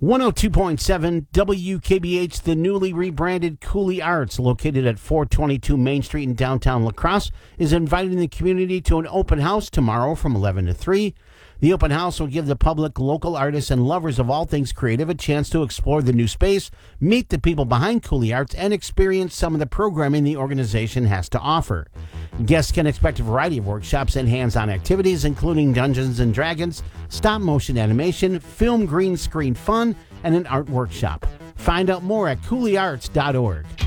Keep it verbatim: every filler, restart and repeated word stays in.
one oh two point seven W K B H, the newly rebranded Cooley Arts, located at four twenty-two Main Street in downtown La Crosse, is inviting the community to an open house tomorrow from eleven to three. The open house will give the public, local artists, and lovers of all things creative a chance to explore the new space, meet the people behind Cooley Arts, and experience some of the programming the organization has to offer. Guests can expect a variety of workshops and hands-on activities, including Dungeons and Dragons, stop-motion animation, film green screen fun, and an art workshop. Find out more at cooley arts dot org.